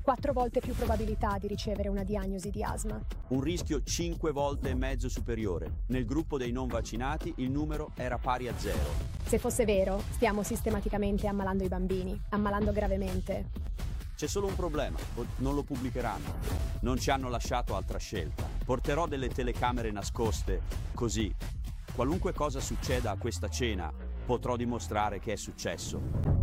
4 volte più probabilità di ricevere una diagnosi di asma. Un rischio 5 volte e mezzo superiore. Nel gruppo dei non vaccinati il numero era pari a 0. Se fosse vero, stiamo sistematicamente ammalando i bambini, ammalando gravemente. C'è solo un problema, non lo pubblicheranno. Non ci hanno lasciato altra scelta. Porterò delle telecamere nascoste, così, qualunque cosa succeda a questa cena, potrò dimostrare che è successo.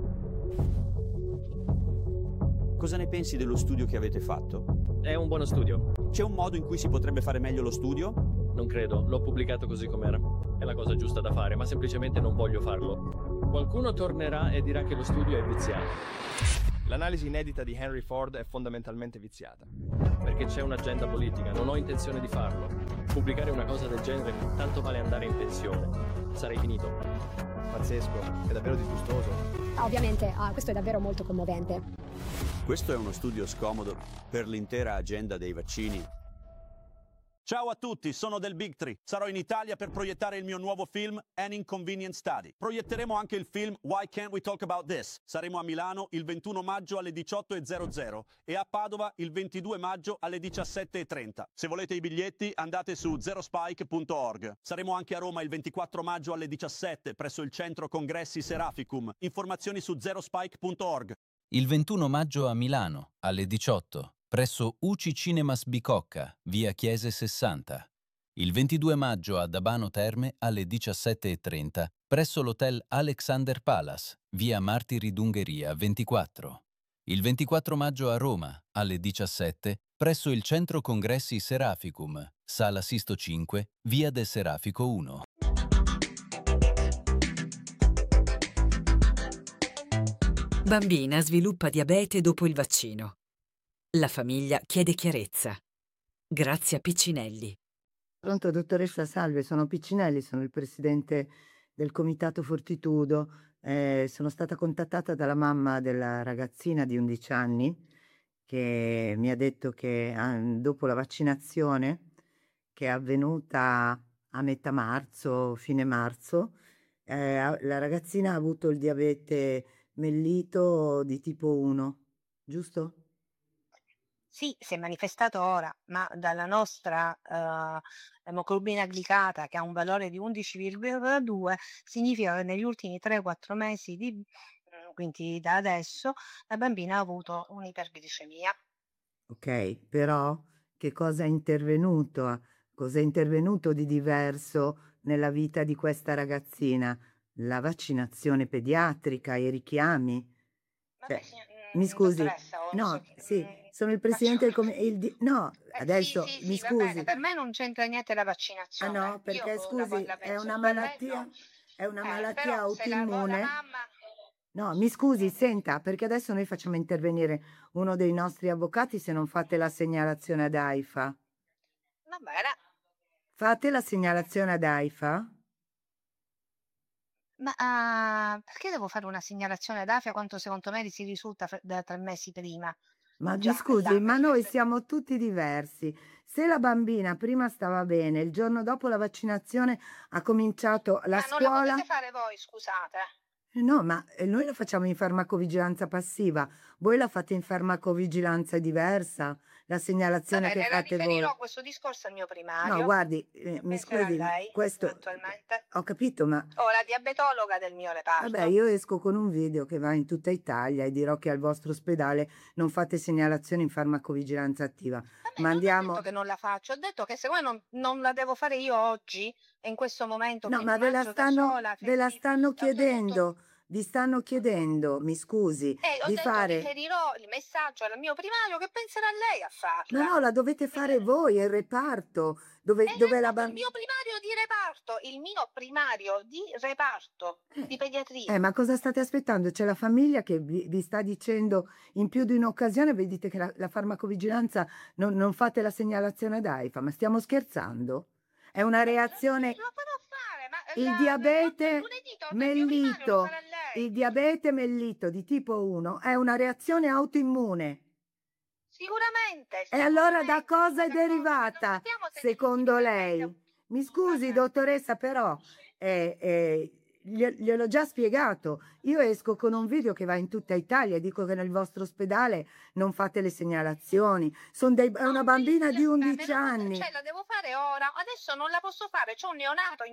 Cosa ne pensi dello studio che avete fatto? È un buono studio. C'è un modo in cui si potrebbe fare meglio lo studio? Non credo, l'ho pubblicato così com'era. È la cosa giusta da fare, ma semplicemente non voglio farlo. Qualcuno tornerà e dirà che lo studio è viziato. L'analisi inedita di Henry Ford è fondamentalmente viziata. Perché c'è un'agenda politica, non ho intenzione di farlo. Pubblicare una cosa del genere tanto vale andare in pensione. Sarei finito. Pazzesco, è davvero disgustoso. Ovviamente, questo è davvero molto commovente. Questo è uno studio scomodo per l'intera agenda dei vaccini. Ciao a tutti, sono del Big Tree. Sarò in Italia per proiettare il mio nuovo film An Inconvenient Study. Proietteremo anche il film Why Can't We Talk About This? Saremo a Milano il 21 maggio alle 18:00 e a Padova il 22 maggio alle 17:30. Se volete i biglietti andate su zerospike.org. Saremo anche a Roma il 24 maggio alle 17 presso il centro congressi Seraficum. Informazioni su zerospike.org. Il 21 maggio a Milano alle 18 presso UCI Cinemas Bicocca, via Chiese 60. Il 22 maggio a Dabano Terme alle 17:30 presso l'hotel Alexander Palace, via Martiri d'Ungheria 24. Il 24 maggio a Roma alle 17 presso il centro congressi Seraficum, sala Sisto 5, via del Serafico 1. Bambina sviluppa diabete dopo il vaccino. La famiglia chiede chiarezza. Grazia Piccinelli. Pronto, dottoressa, salve, sono Piccinelli, sono il presidente del Comitato Fortitudo. Sono stata contattata dalla mamma della ragazzina di 11 anni che mi ha detto che dopo la vaccinazione, che è avvenuta a metà marzo, fine marzo, la ragazzina ha avuto il diabete mellito di tipo 1, giusto? Sì, si è manifestato ora, ma dalla nostra emoglobina glicata, che ha un valore di 11,2, significa che negli ultimi 3-4 mesi, quindi da adesso, la bambina ha avuto un'iperglicemia. Ok, però che cosa è intervenuto? Cosa è intervenuto di diverso nella vita di questa ragazzina? La vaccinazione pediatrica, i richiami? Vabbè, Mi scusi, dottoressa, no, sì, sono il presidente del no, adesso sì, mi va bene, scusi. per me non c'entra niente la Ah vaccinazione. no, perché Io scusi, la è penso una per me, malattia, no. è una malattia Però se la autoimmune. mamma... No, mi scusi, senta, perché adesso noi facciamo intervenire uno dei nostri avvocati se non fate la segnalazione ad AIFA. Va bene. Fate la segnalazione ad AIFA? Ma perché devo fare una segnalazione ad AFIA quanto secondo me si risulta da 3 mesi prima? Ma mi Già, scusi, ma perché noi siamo tutti diversi. Se la bambina prima stava bene, il giorno dopo la vaccinazione ha cominciato la non la scuola. potete fare voi, scusate. No, ma noi la facciamo in farmacovigilanza passiva, voi la fate in farmacovigilanza diversa, la segnalazione che fate voi. Riferirò questo discorso al mio primario. No, guardi, che mi penserà scusi, ma lei, questo eventualmente. ho capito, ma O la diabetologa del mio reparto. vabbè, io esco con un video che va in tutta Italia e dirò che al vostro ospedale non fate segnalazioni in farmacovigilanza attiva. Vabbè, Ma andiamo. non ho detto che non la faccio, ho detto che secondo me non la devo fare io oggi e in questo momento. No, che ma ve la mangio da sola, stanno festiva, chiedendo, vi stanno chiedendo, mi scusi, ho di detto fare. riferirò il messaggio al mio primario, che penserà lei a farla. No, la dovete fare voi, è il reparto, dove la Il bambina. mio primario di reparto, il mio primario di reparto di pediatria. Ma cosa state aspettando? C'è la famiglia che vi sta dicendo in più di un'occasione, vi dite che la farmacovigilanza non fate la segnalazione ad AIFA, ma stiamo scherzando? È una reazione. Lo farò fare, ma Il diabete mellito, lei. il diabete mellito di tipo 1 è una reazione autoimmune. Sicuramente. E allora da cosa è derivata, secondo lei? Mi scusi, dottoressa, però gliel'ho già spiegato. Io esco con un video che va in tutta Italia, dico che nel vostro ospedale non fate le segnalazioni. È una bambina di 11 anni. Cioè, la devo fare ora. Adesso non la posso fare. C'ho un neonato in